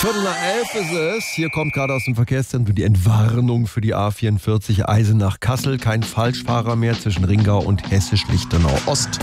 11 ist es. Hier kommt gerade aus dem Verkehrszentrum die Entwarnung für die A44 Eisenach-Kassel. Kein Falschfahrer mehr zwischen Ringau und Hessisch-Lichtenau Ost.